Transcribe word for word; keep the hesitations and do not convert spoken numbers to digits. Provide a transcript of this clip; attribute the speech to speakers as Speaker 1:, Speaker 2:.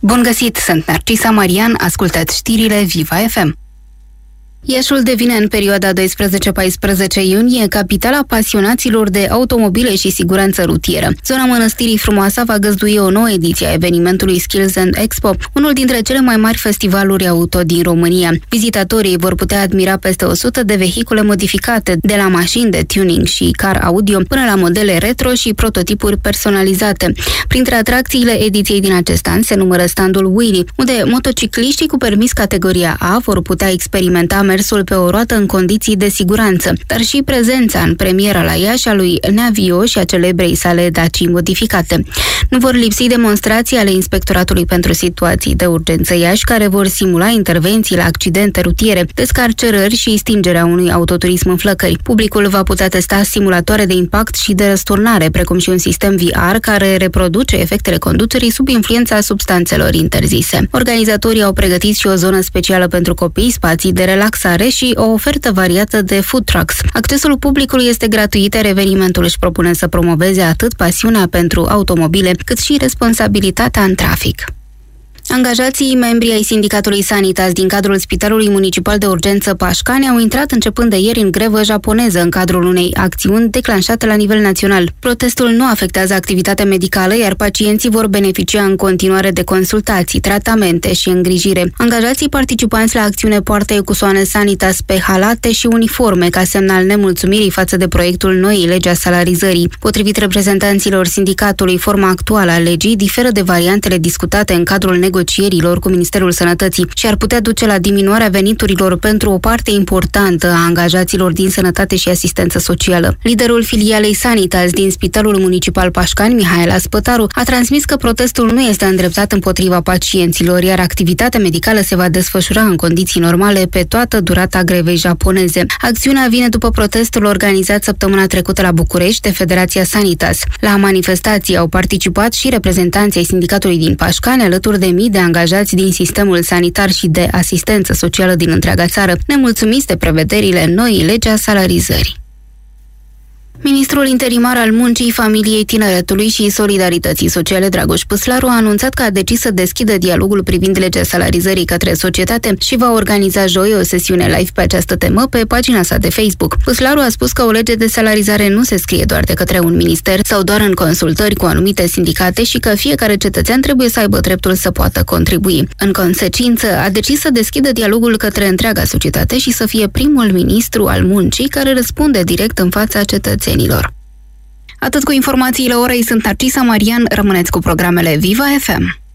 Speaker 1: Bun găsit, sunt Narcisa Marian, ascultați știrile Viva F M. Iașul devine în perioada doisprezece paisprezece iunie capitala pasionaților de automobile și siguranță rutieră. Zona Mănăstirii Frumoasa va găzdui o nouă ediție a evenimentului Skills and Expo, unul dintre cele mai mari festivaluri auto din România. Vizitatorii vor putea admira peste o sută de vehicule modificate, de la mașini de tuning și car audio până la modele retro și prototipuri personalizate. Printre atracțiile ediției din acest an se numără standul Wheelie, unde motocicliștii cu permis categoria A vor putea experimenta mersul pe o roată în condiții de siguranță, dar și prezența în premiera la Iași a lui Navio și a celebrei sale Daci modificate. Nu vor lipsi demonstrații ale Inspectoratului pentru Situații de Urgență Iași, care vor simula intervenții la accidente rutiere, descarcerări și stingerea unui autoturism în flăcări. Publicul va putea testa simulatoare de impact și de răsturnare, precum și un sistem V R care reproduce efectele conducerii sub influența substanțelor interzise. Organizatorii au pregătit și o zonă specială pentru copii, spații de relaxare și o ofertă variată de food trucks. Accesul publicului este gratuit, iar evenimentul își propune să promoveze atât pasiunea pentru automobile, cât și responsabilitatea în trafic. Angajații membri ai sindicatului Sanitas din cadrul Spitalului Municipal de Urgență Pașcani au intrat începând de ieri în grevă japoneză în cadrul unei acțiuni declanșate la nivel național. Protestul nu afectează activitatea medicală, iar pacienții vor beneficia în continuare de consultații, tratamente și îngrijire. Angajații participanți la acțiune poartă ecusoane Sanitas pe halate și uniforme ca semnal nemulțumirii față de proiectul noii legi a salarizării. Potrivit reprezentanților sindicatului, forma actuală a legii diferă de variantele discutate în cadrul negocierilor negocierilor cu Ministerul Sănătății și ar putea duce la diminuarea veniturilor pentru o parte importantă a angajaților din sănătate și asistență socială. Liderul filialei Sanitas din Spitalul Municipal Pașcani, Mihaela Spătaru, a transmis că protestul nu este îndreptat împotriva pacienților, iar activitatea medicală se va desfășura în condiții normale pe toată durata grevei japoneze. Acțiunea vine după protestul organizat săptămâna trecută la București de Federația Sanitas. La manifestații au participat și reprezentanții sindicatului din Pașcani, alături de mii de angajați din sistemul sanitar și de asistență socială din întreaga țară, nemulțumiți de prevederile noii legi a salarizării. Ministrul interimar al Muncii, Familiei, Tineretului și Solidarității Sociale, Dragoș Păslaru, a anunțat că a decis să deschidă dialogul privind legea salarizării către societate și va organiza joi o sesiune live pe această temă pe pagina sa de Facebook. Păslaru a spus că o lege de salarizare nu se scrie doar de către un minister sau doar în consultări cu anumite sindicate și că fiecare cetățean trebuie să aibă dreptul să poată contribui. În consecință, a decis să deschidă dialogul către întreaga societate și să fie primul ministru al muncii care răspunde direct în fața cetățenilor. Atât cu informațiile orei, sunt Narcisa Marian, rămâneți cu programele Viva F M.